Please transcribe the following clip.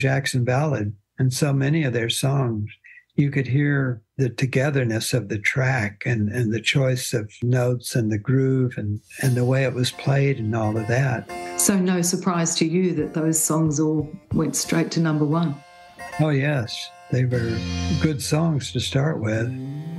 Jackson Ballad, and so many of their songs, you could hear the togetherness of the track and the choice of notes and the groove and the way it was played and all of that. So no surprise to you that those songs all went straight to number one? Oh, yes. They were good songs to start with.